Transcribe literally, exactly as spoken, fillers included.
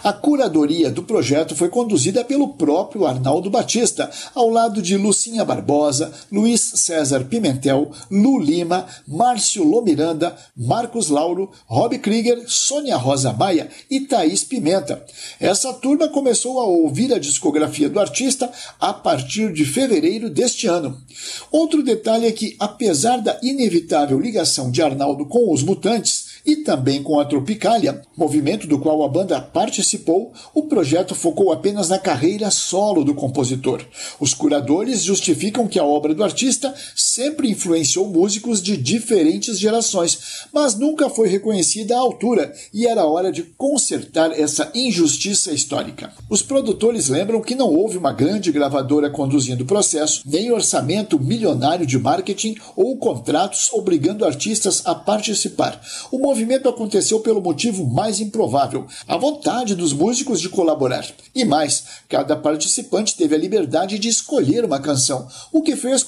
A curadoria do projeto foi conduzida pelo próprio Arnaldo Batista, ao lado de Lucinha Barbosa, Luiz César Pimentel, Lu Lima, Márcio Lomiranda, Marcos Lauro, Rob Krieger, Sônia Rosa Maia e Thaís Pimenta. Essa turma começou a ouvir a discografia do artista a partir de fevereiro deste ano. Outro detalhe é que, apesar da inevitável ligação de Arnaldo com os Mutantes e também com a Tropicália, movimento do qual a banda participou, o projeto focou apenas na carreira solo do compositor. Os curadores justificam que a obra do artista sempre influenciou músicos de diferentes gerações, mas nunca foi reconhecida à altura e era hora de consertar essa injustiça histórica. Os produtores lembram que não houve uma grande gravadora conduzindo o processo, nem orçamento milionário de marketing ou contratos obrigando artistas a participar. O movimento aconteceu pelo motivo mais improvável, a vontade dos músicos de colaborar. E mais, cada participante teve a liberdade de escolher uma canção, o que fez